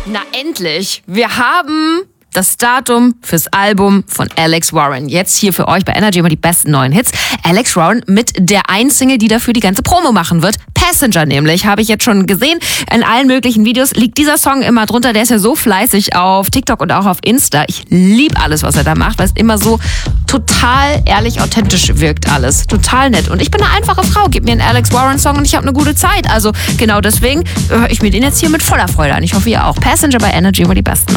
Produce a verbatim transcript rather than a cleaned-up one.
Na endlich, wir haben das Datum fürs Album von Alex Warren. Jetzt hier für euch bei Energy immer die besten neuen Hits. Alex Warren mit der einen Single, die dafür die ganze Promo machen wird. Passenger nämlich, habe ich jetzt schon gesehen. In allen möglichen Videos liegt dieser Song immer drunter. Der ist ja so fleißig auf TikTok und auch auf Insta. Ich liebe alles, was er da macht, weil es immer so total ehrlich, authentisch wirkt alles. Total nett. Und ich bin eine einfache Frau. Gib mir einen Alex Warren Song und ich habe eine gute Zeit. Also genau deswegen höre ich mir den jetzt hier mit voller Freude an. Ich hoffe, ihr auch. Passenger bei Energy immer die besten.